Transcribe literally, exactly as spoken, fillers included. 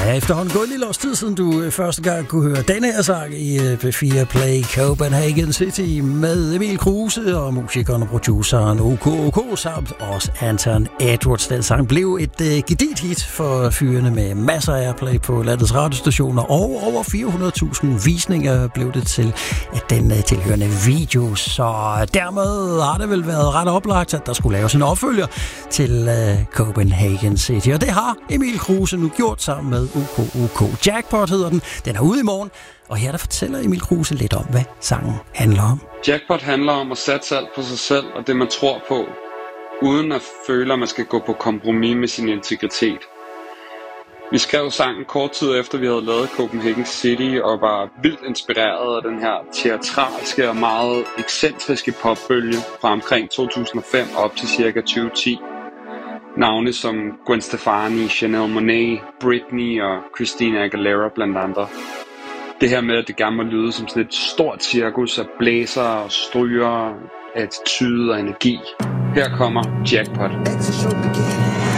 Ja, efterhånden gået en lille års tid siden du første gang kunne høre denne her sang i P fire Play Copenhagen City med Emil Kruse og musikeren og produceren O K O K samt også Anton Edwards. Den sang blev et uh, gediget hit for fyrene med masser af airplay på landets radiostationer og over fire hundrede tusind visninger blev det til at den uh, tilhørende video. Så dermed har det vel været ret oplagt, at der skulle laves en opfølger til uh, Copenhagen City. Og det har Emil Kruse nu gjort sammen med O K O K. Jackpot hedder den. Den er ude i morgen. Og her der fortæller Emil Kruse lidt om, hvad sangen handler om. Jackpot handler om at sætte alt på sig selv og det, man tror på, uden at føle, at man skal gå på kompromis med sin integritet. Vi skrev sangen kort tid efter, vi havde lavet Copenhagen City, og var vildt inspireret af den her teatralske og meget ekscentriske popbølge fra omkring to tusind og fem op til cirka tyve ti. Navne som Gwen Stefani, Janelle Monáe, Britney og Christina Aguilera blandt andre. Det her med, at det gerne må lyde som sådan et stort cirkus af blæser og stryger, attitude og energi. Her kommer Jackpot.